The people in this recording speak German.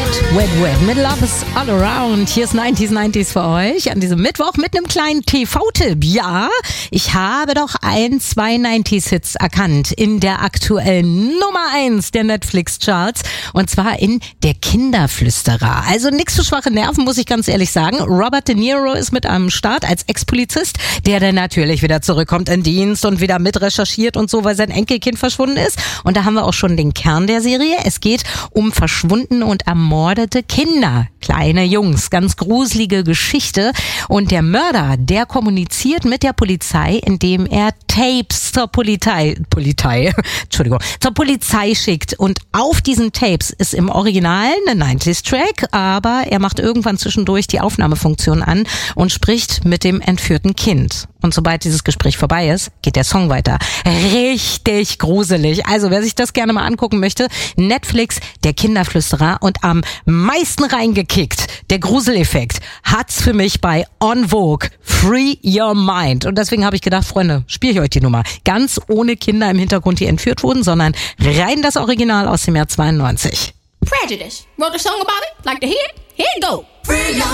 Wet mit Love is All Around. Hier ist 90s für euch an diesem Mittwoch mit einem kleinen TV-Tipp. Ja, ich habe doch zwei 90s-Hits erkannt in der aktuellen Nummer 1 der Netflix-Charts, und zwar in Der Kinderflüsterer. Also nix für schwache Nerven, muss ich ganz ehrlich sagen. Robert De Niro ist mit am Start als Ex-Polizist, der dann natürlich wieder zurückkommt in Dienst und wieder mitrecherchiert und so, weil sein Enkelkind verschwunden ist. Und da haben wir auch schon den Kern der Serie. Es geht um verschwundene und ermordete Kinder, kleine Jungs, ganz gruselige Geschichte. Und der Mörder, der kommuniziert mit der Polizei, indem er Tapes zur Polizei schickt. Und auf diesen Tapes ist im Original eine 90s-Track, aber er macht irgendwann zwischendurch die Aufnahmefunktion an und spricht mit dem entführten Kind. Und sobald dieses Gespräch vorbei ist, geht der Song weiter. Richtig gruselig. Also wer sich das gerne mal angucken möchte, Netflix, Der Kinderflüsterer. Und am meisten reingekickt, der Gruseleffekt, hat's für mich bei On Vogue, Free Your Mind. Und deswegen habe ich gedacht, Freunde, spiele ich euch die Nummer. Ganz ohne Kinder im Hintergrund, die entführt wurden, sondern rein das Original aus dem Jahr 92. Prejudice. Wrote a song about it? Like to hear it? Here you go. Free your